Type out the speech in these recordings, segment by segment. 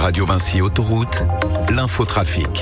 Radio Vinci Autoroute, l'infotrafic.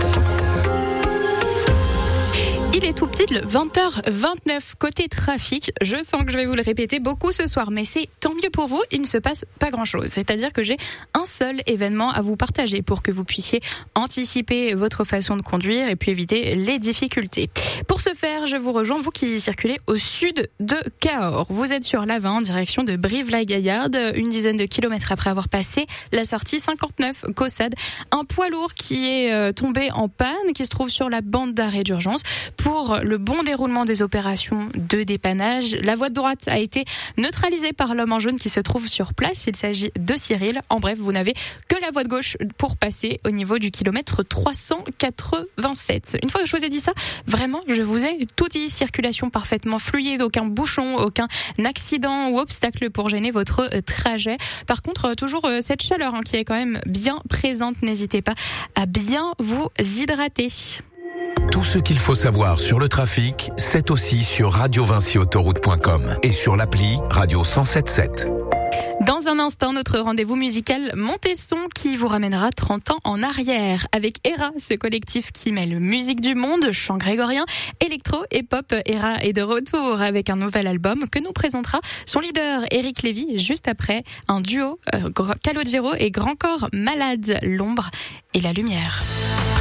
Il est tout petit, le 20h29 côté trafic. Je sens que je vais vous le répéter beaucoup ce soir, mais c'est tant mieux pour vous, il ne se passe pas grand-chose. C'est-à-dire que j'ai un seul événement à vous partager pour que vous puissiez anticiper votre façon de conduire et puis éviter les difficultés. Pour ce faire, je vous rejoins, vous qui circulez au sud de Cahors. Vous êtes sur l'A20 en direction de Brive-la-Gaillarde, une dizaine de kilomètres après avoir passé la sortie 59 Caussade. Un poids lourd qui est tombé en panne, qui se trouve sur la bande d'arrêt d'urgence. Pour le bon déroulement des opérations de dépannage, la voie de droite a été neutralisée par l'homme en jaune qui se trouve sur place. Il s'agit de Cyril. En bref, vous n'avez que la voie de gauche pour passer au niveau du kilomètre 387. Une fois que je vous ai dit ça, vraiment, je vous ai tout dit. Circulation parfaitement fluide, aucun bouchon, aucun accident ou obstacle pour gêner votre trajet. Par contre, toujours cette chaleur qui est quand même bien présente. N'hésitez pas à bien vous hydrater. Tout ce qu'il faut savoir sur le trafic, c'est aussi sur radiovinciautoroute.com et sur l'appli Radio 107.7. Dans un instant, notre rendez-vous musical Montesson qui vous ramènera 30 ans en arrière avec ERA, ce collectif qui mêle musique du monde, chant grégorien, électro et pop. ERA est de retour avec un nouvel album que nous présentera son leader Eric Lévy juste après un duo Calogero et Grand Corps Malade, l'ombre et la lumière.